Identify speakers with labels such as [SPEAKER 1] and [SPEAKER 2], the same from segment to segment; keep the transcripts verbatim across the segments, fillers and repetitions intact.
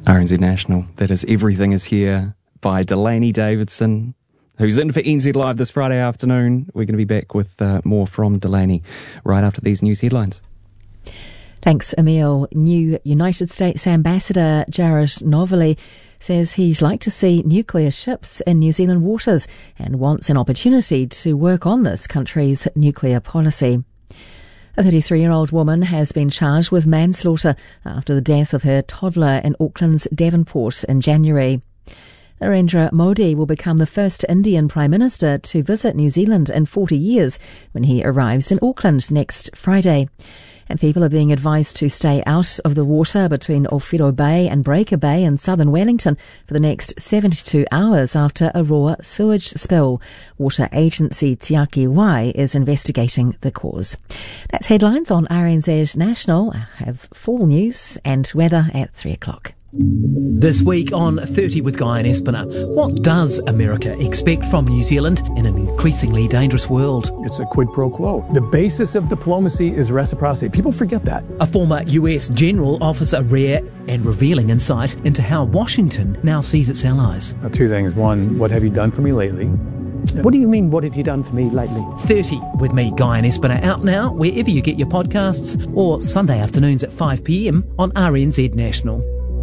[SPEAKER 1] R N Z National. That is Everything Is Here by Delaney Davidson, who's in for N Z Live this Friday afternoon. We're going to be back with uh, more from Delaney right after these news headlines.
[SPEAKER 2] Thanks, Emil. New United States Ambassador Jared Novelli says he'd like to see nuclear ships in New Zealand waters and wants an opportunity to work on this country's nuclear policy. A thirty-three-year-old woman has been charged with manslaughter after the death of her toddler in Auckland's Devonport in January. Narendra Modi will become the first Indian Prime Minister to visit New Zealand in forty years when he arrives in Auckland next Friday. And people are being advised to stay out of the water between Owhiro Bay and Breaker Bay in southern Wellington for the next seventy-two hours after a raw sewage spill. Water agency Tiaki Wai is investigating the cause. That's headlines on R N Z National. I have full news and weather at three o'clock.
[SPEAKER 3] This week on thirty with Guy and Espiner, what does America expect from New Zealand in an increasingly dangerous world?
[SPEAKER 4] It's a quid pro quo. The basis of diplomacy is reciprocity. People forget that.
[SPEAKER 3] A former U S general offers a rare and revealing insight into how Washington now sees its allies.
[SPEAKER 4] Now, two things. One, what have you done for me lately?
[SPEAKER 5] What do you mean, what have you done for me lately?
[SPEAKER 3] thirty with me, Guy and Espiner, out now wherever you get your podcasts or Sunday afternoons at five p.m. on R N Z National.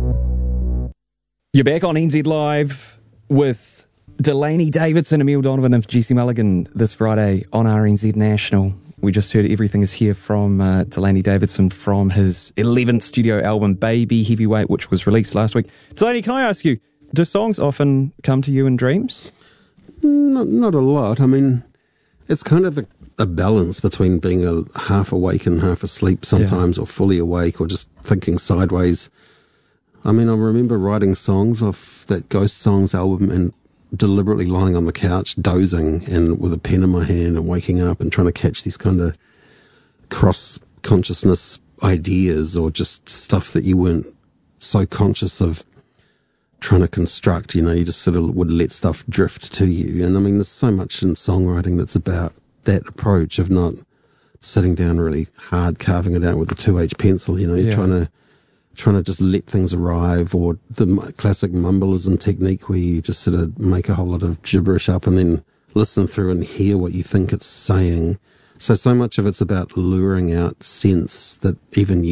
[SPEAKER 1] You're back on N Z Live with Delaney Davidson, Emil Donovan and Jesse Mulligan this Friday on R N Z National. We just heard Everything Is Here from uh, Delaney Davidson from his eleventh studio album, Baby Heavyweight, which was released last week. Delaney, can I ask you, do songs often come to you in dreams?
[SPEAKER 6] Not, not a lot. I mean, it's kind of a, a balance between being a half awake and half asleep sometimes, yeah. or fully awake, or just thinking sideways. I mean, I remember writing songs off that Ghost Songs album and deliberately lying on the couch, dozing, and with a pen in my hand and waking up and trying to catch these kind of cross-consciousness ideas or just stuff that you weren't so conscious of trying to construct. You know, you just sort of would let stuff drift to you. And I mean, there's so much in songwriting that's about that approach of not sitting down really hard, carving it out with a two H pencil. You know, you're yeah. trying to trying to just let things arrive, or the classic mumbleism technique where you just sort of make a whole lot of gibberish up and then listen through and hear what you think it's saying. So, so much of it's about luring out sense that even you